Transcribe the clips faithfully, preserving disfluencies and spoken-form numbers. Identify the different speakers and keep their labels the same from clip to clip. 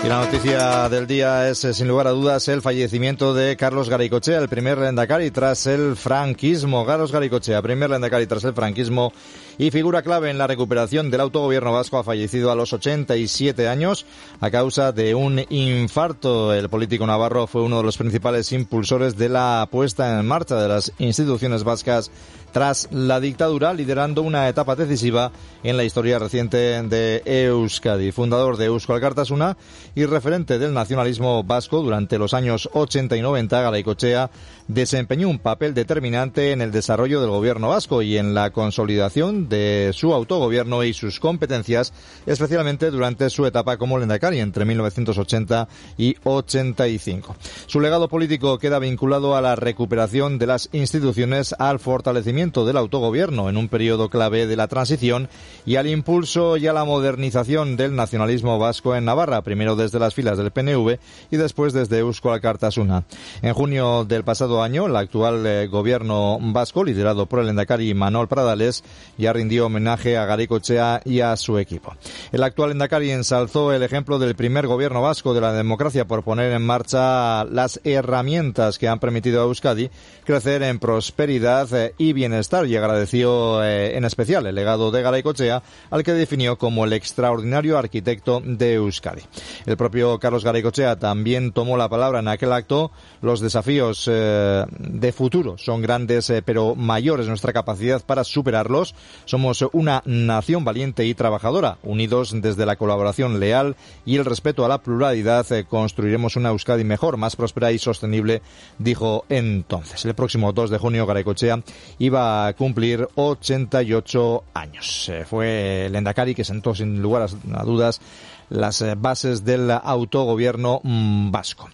Speaker 1: Y la noticia del día es, sin lugar a dudas, el fallecimiento de Carlos Garaikoetxea, el primer lehendakari tras el franquismo. Carlos Garaikoetxea, primer lehendakari tras el franquismo y figura clave en la recuperación del autogobierno vasco, ha fallecido a los ochenta y siete años a causa de un infarto. El político navarro fue uno de los principales impulsores de la puesta en marcha de las instituciones vascas tras la dictadura, liderando una etapa decisiva en la historia reciente de Euskadi. Fundador de Eusko Alkartasuna y referente del nacionalismo vasco durante los años ochenta y noventa, Garaikoetxea desempeñó un papel determinante en el desarrollo del gobierno vasco y en la consolidación de su autogobierno y sus competencias, especialmente durante su etapa como lehendakari entre mil novecientos ochenta y ochenta y cinco. Su legado político queda vinculado a la recuperación de las instituciones, al fortalecimiento del autogobierno en un periodo clave de la transición y al impulso y a la modernización del nacionalismo vasco en Navarra, primero desde las filas del P N V y después desde Eusko Alkartasuna. En junio del pasado año, el actual eh, gobierno vasco, liderado por el lehendakari Manol Pradales, ya rindió homenaje a Garaikoetxea y a su equipo. El actual lehendakari ensalzó el ejemplo del primer gobierno vasco de la democracia por poner en marcha las herramientas que han permitido a Euskadi crecer en prosperidad eh, y bienestar, y agradeció eh, en especial el legado de Garaikoetxea, al que definió como el extraordinario arquitecto de Euskadi. El propio Carlos Garaikoetxea también tomó la palabra en aquel acto. Los desafíos eh, de futuro son grandes, eh, pero mayor es nuestra capacidad para superarlos. Somos una nación valiente y trabajadora. Unidos desde la colaboración leal y el respeto a la pluralidad, eh, construiremos una Euskadi mejor, más próspera y sostenible, dijo entonces. El próximo dos de junio Garaikoetxea iba a cumplir ochenta y ocho años. Eh, fue el lehendakari que sentó sin lugar a dudas las bases del autogobierno vasco.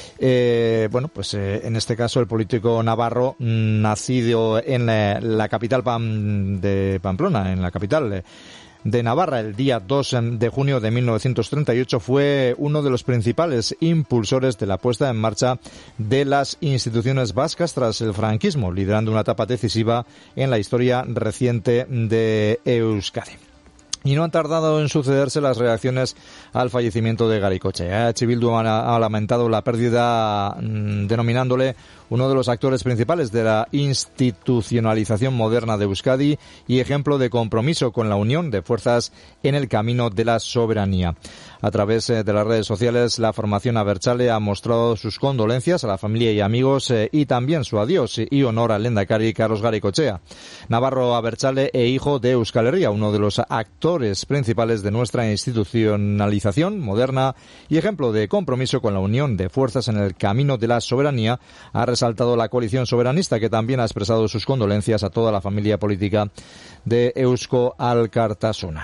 Speaker 1: Eh, bueno, pues eh, en este caso el político navarro, nacido en la, la capital Pam, de Pamplona, en la capital eh, de Navarra, el día dos de junio de mil novecientos treinta y ocho, fue uno de los principales impulsores de la puesta en marcha de las instituciones vascas tras el franquismo, liderando una etapa decisiva en la historia reciente de Euskadi. Y no han tardado en sucederse las reacciones al fallecimiento de Garaikoetxea. H. Bildu ha lamentado la pérdida, mmm, denominándole uno de los actores principales de la institucionalización moderna de Euskadi y ejemplo de compromiso con la unión de fuerzas en el camino de la soberanía. A través de las redes sociales, la formación Abertzale ha mostrado sus condolencias a la familia y amigos eh, y también su adiós y honor al lehendakari Carlos Garaikoetxea, navarro Abertzale e hijo de Euskal Herria, uno de los actores principales de nuestra institucionalización moderna y ejemplo de compromiso con la unión de fuerzas en el camino de la soberanía, ha resaltado la coalición soberanista, que también ha expresado sus condolencias a toda la familia política de Eusko Alkartasuna.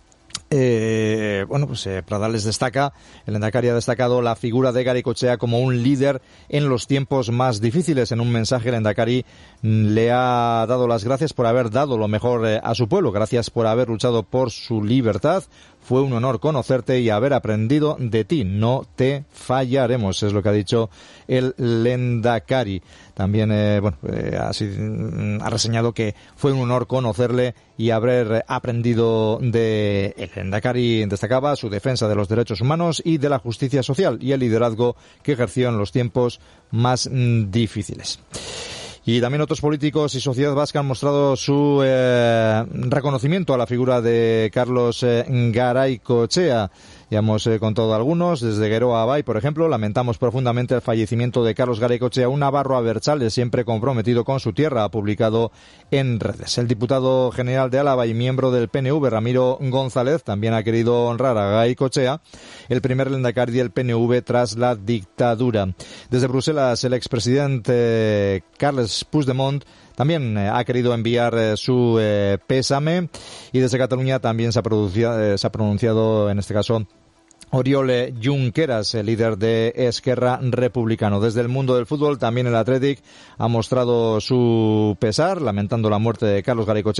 Speaker 1: Eh, bueno, pues eh, Pradales destaca, el lehendakari ha destacado la figura de Garaikoetxea como un líder en los tiempos más difíciles. En un mensaje, el lehendakari le ha dado las gracias por haber dado lo mejor eh, a su pueblo, gracias por haber luchado por su libertad. Fue un honor conocerte y haber aprendido de ti. No te fallaremos, es lo que ha dicho el lehendakari. También, eh, bueno, eh, ha, sido, ha reseñado que fue un honor conocerle y haber aprendido de él. El lehendakari destacaba su defensa de los derechos humanos y de la justicia social y el liderazgo que ejerció en los tiempos más mm, difíciles. Y también otros políticos y sociedad vasca han mostrado su eh, reconocimiento a la figura de Carlos eh, Garaikoetxea. Ya hemos eh, contado algunos. Desde Geroa Bai, por ejemplo, lamentamos profundamente el fallecimiento de Carlos Garaikoetxea, un navarro abertzale siempre comprometido con su tierra, ha publicado en redes. El diputado general de Álava y miembro del P N V, Ramiro González, también ha querido honrar a Garaikoetxea, el primer lehendakari del P N V tras la dictadura. Desde Bruselas, el expresidente Carles Puigdemont también eh, ha querido enviar eh, su eh, pésame, y desde Cataluña también se ha, eh, se ha pronunciado, en este caso, Oriol Junqueras, el líder de Esquerra Republicano. Desde el mundo del fútbol, también el Athletic ha mostrado su pesar, lamentando la muerte de Carlos Garaikoetxea.